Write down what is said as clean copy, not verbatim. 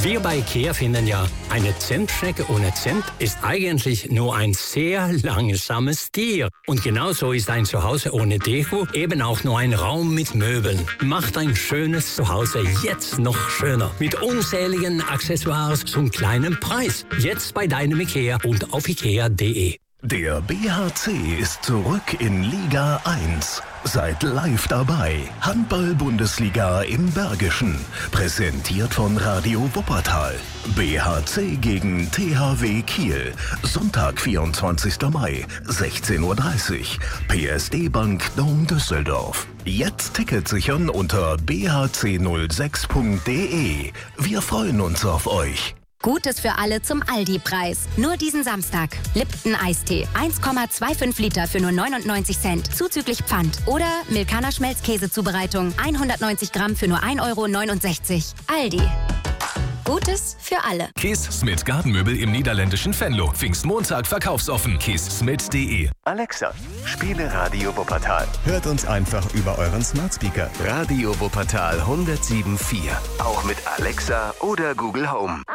Wir bei IKEA finden ja, eine Zentschnecke ohne Zent ist eigentlich nur ein sehr langsames Tier. Und genauso ist ein Zuhause ohne Deko eben auch nur ein Raum mit Möbeln. Macht ein schönes Zuhause jetzt noch schöner. Mit unzähligen Accessoires zum kleinen Preis. Jetzt bei deinem IKEA und auf ikea.de. Der BHC ist zurück in Liga 1. Seid live dabei. Handball-Bundesliga im Bergischen. Präsentiert von Radio Wuppertal. BHC gegen THW Kiel. Sonntag, 24. Mai, 16:30 Uhr. PSD Bank Dom Düsseldorf. Jetzt Ticket sichern unter bhc06.de. Wir freuen uns auf euch. Gutes für alle zum Aldi-Preis. Nur diesen Samstag. Lipton Eistee. 1,25 Liter für nur 99 Cent. Zuzüglich Pfand. Oder Milkaner Schmelzkäsezubereitung. 190 Gramm für nur 1,69 €. Aldi. Gutes für alle. Kees Smit Gartenmöbel im niederländischen Venlo. Pfingstmontag verkaufsoffen. keessmit.de. Alexa, spiele Radio Wuppertal. Hört uns einfach über euren Smart Speaker. Radio Wuppertal 107.4. Auch mit Alexa oder Google Home.